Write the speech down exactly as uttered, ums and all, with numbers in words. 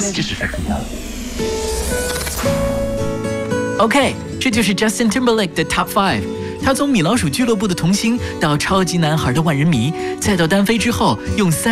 OK， 这就是 Justin Timberlake 的 Top Five。他从米老鼠俱乐部的童星到超级男孩的万人迷，再到单飞之后用三。